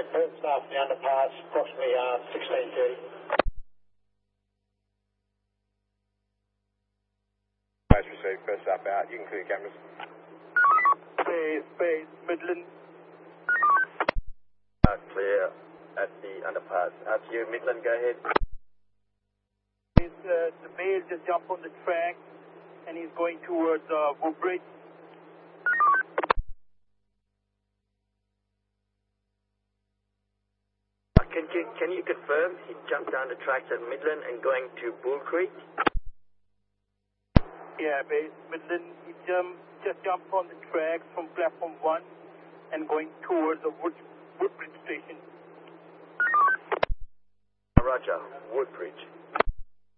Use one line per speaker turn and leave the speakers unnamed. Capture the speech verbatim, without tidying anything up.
Perth staff in the underpass, approximately uh, sixteen thirty.
Base received, first staff out. You can clear cameras.
Space, space, Midland.
Uh, clear at the underpass. Out to you, Midland, go ahead.
Is, uh, the male just jumped on the track and he's going towards uh, Woodbridge.
Can, can, can you confirm he jumped down the tracks at Midland and going to Bull Creek?
Yeah, base Midland. He jumped, just jumped on the tracks from platform one and going towards the Wood, Woodbridge station.
Roger, Woodbridge.